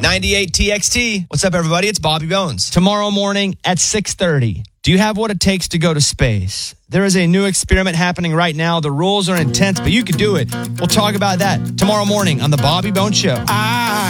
98 TXT. What's up, everybody? It's Bobby Bones. Tomorrow morning at 6:30. Do you have what it takes to go to space? There is a new experiment happening right now. The rules are intense, but you can do it. We'll talk about that tomorrow morning on The Bobby Bones Show.